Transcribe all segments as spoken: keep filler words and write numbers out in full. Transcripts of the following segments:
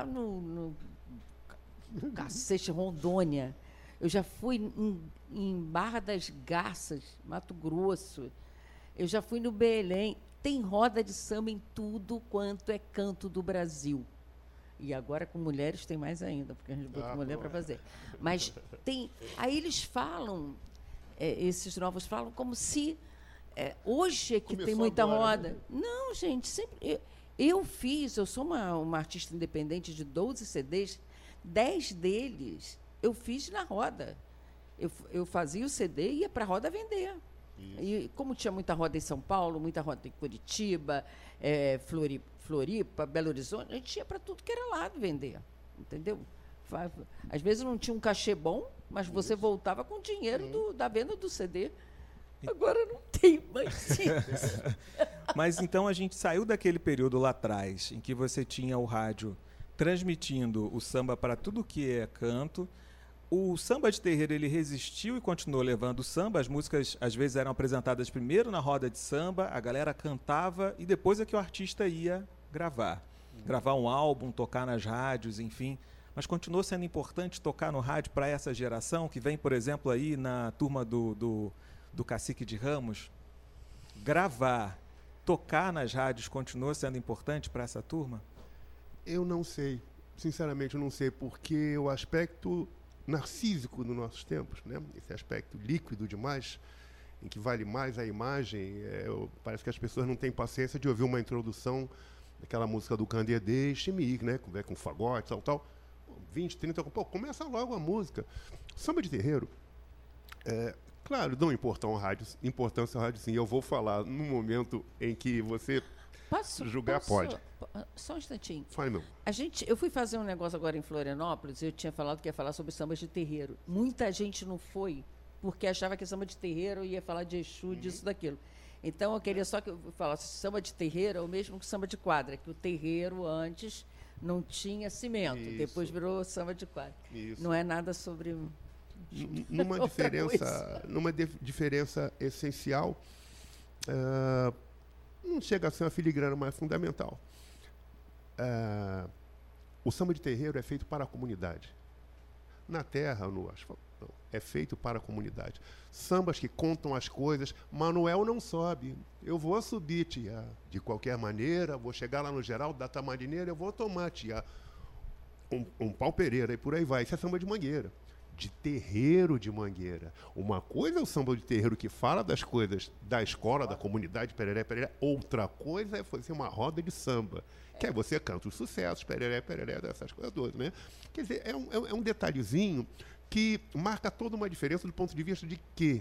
lá no, no Cacete, Rondônia. Eu já fui em, em Barra das Garças, Mato Grosso. Eu já fui no Belém. Tem roda de samba em tudo quanto é canto do Brasil. E agora com mulheres tem mais ainda, porque a gente botou ah, mulher para fazer. Mas tem. Aí eles falam, é, esses novos falam, como se é, hoje é que Começou tem muita agora, roda. Né? Não, gente, sempre. Eu, eu fiz, eu sou uma, uma artista independente de doze C Ds, dez deles eu fiz na roda. Eu, eu fazia o C D e ia para a roda vender. Isso. E como tinha muita roda em São Paulo, muita roda em Curitiba, é, Floripa, Floripa, Belo Horizonte, a gente ia para tudo que era lado vender, entendeu? Às vezes não tinha um cachê bom, mas você Isso. voltava com o dinheiro do, da venda do C D. Agora não tem mais isso. Mas então a gente saiu daquele período lá atrás, em que você tinha o rádio transmitindo o samba para tudo que é canto. O samba de terreiro, ele resistiu e continuou levando o samba. As músicas, às vezes, eram apresentadas primeiro na roda de samba, a galera cantava e depois é que o artista ia gravar. Uhum. Gravar um álbum, tocar nas rádios, enfim. Mas continuou sendo importante tocar no rádio para essa geração, que vem, por exemplo, aí na turma do, do, do Cacique de Ramos. Gravar, tocar nas rádios, continuou sendo importante para essa turma? Eu não sei. Sinceramente, eu não sei, porque o aspecto narcísico nos nossos tempos, né? Esse aspecto líquido demais, em que vale mais a imagem, é, eu, parece que as pessoas não têm paciência de ouvir uma introdução daquela música do Candedê e Chimique, né? Com, com fagote, tal, tal. vinte, trinta, pô, começa logo a música. Samba de terreiro, é, claro, dão importância ao rádio, importância ao rádio sim. Eu vou falar no momento em que você Posso, julgar, posso, pode. Só um instantinho. Fale, meu. A gente, eu fui fazer um negócio agora em Florianópolis, eu tinha falado que ia falar sobre samba de terreiro. Muita gente não foi, porque achava que samba de terreiro ia falar de Exu, uhum. disso, daquilo. Então, eu queria só que eu falasse samba de terreiro é o mesmo que samba de quadra, que o terreiro antes não tinha cimento, Isso. depois virou samba de quadra. Isso. Não é nada sobre... N numa diferença, numa diferença essencial, uh, não chega a ser uma filigrana, mas é fundamental. Uh, o samba de terreiro é feito para a comunidade. Na terra, no asfalto, não, é feito para a comunidade. Sambas que contam as coisas. Manuel não sobe. Eu vou subir, tia. De qualquer maneira, vou chegar lá no Geraldo da Tamarineira, eu vou tomar, tia. Um, um pau Pereira e por aí vai. Isso é samba de Mangueira. De terreiro de Mangueira. Uma coisa é o samba de terreiro que fala das coisas da escola, da comunidade, pereré, pereré. Outra coisa é fazer uma roda de samba, que aí você canta os sucessos, pereré, pereré, dessas coisas todas, né? Quer dizer, é um, é um detalhezinho que marca toda uma diferença do ponto de vista de que,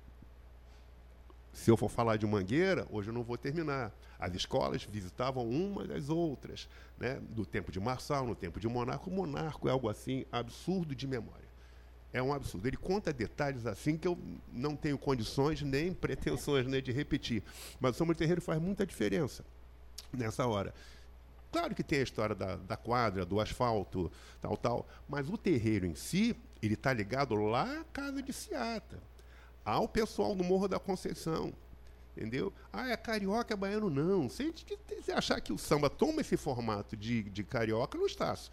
se eu for falar de Mangueira, hoje eu não vou terminar. As escolas visitavam uma das outras, né? Do tempo de Marçal, no tempo de Monarco. O Monarco é algo assim absurdo de memória. É um absurdo. Ele conta detalhes assim que eu não tenho condições nem pretensões, né, de repetir. Mas o samba de terreiro faz muita diferença nessa hora. Claro que tem a história da, da quadra, do asfalto, tal, tal. Mas o terreiro em si, ele está ligado lá à casa de Seata, ao pessoal do Morro da Conceição. Entendeu? Ah, é carioca, é baiano, não. Se a gente achar que o samba toma esse formato de, de carioca, no Estácio.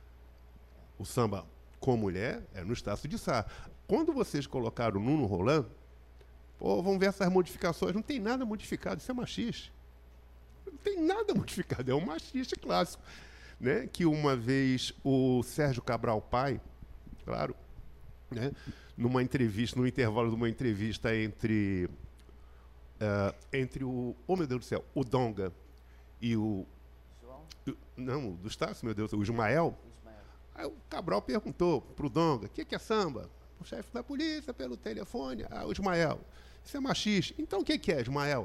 O samba com mulher é no Estácio de Sá. Quando vocês colocaram o Nuno Roland, pô, vamos ver essas modificações. Não tem nada modificado, isso é machista. Não tem nada modificado, é um machista clássico. Né? Que uma vez o Sérgio Cabral Pai, claro, né? Numa entrevista, no intervalo de uma entrevista entre, uh, entre o, oh meu Deus do céu, o Donga e o... João? Não, do Estácio, meu Deus, o Ismael. Aí o Cabral perguntou para o Donga, o que, que é samba? O chefe da polícia, pelo telefone. Ah, o Ismael, isso é machista. Então o que, que é, Ismael?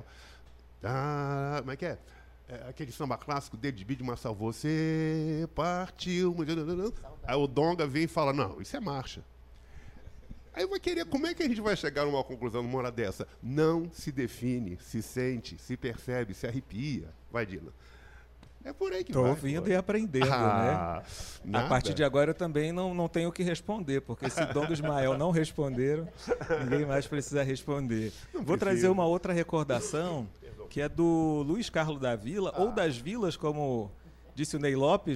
Ah, como é que é? É aquele samba clássico dele de Bide Marçal, você partiu. Aí o Donga vem e fala, não, isso é marcha. Aí vai querer, como é que a gente vai chegar numa conclusão numa hora dessa? Não se define, se sente, se percebe, se arrepia. Vai, Dila. É por aí que Tô vai. Estou ouvindo pô. e aprendendo, ah, né? Nada. A partir de agora eu também não, não tenho o que responder, porque se Dom do Ismael não responderam, ninguém mais precisa responder. Não Vou precisa. trazer uma outra recordação, que é do Luiz Carlos da Vila, ah. ou das Vilas, como disse o Ney Lopes,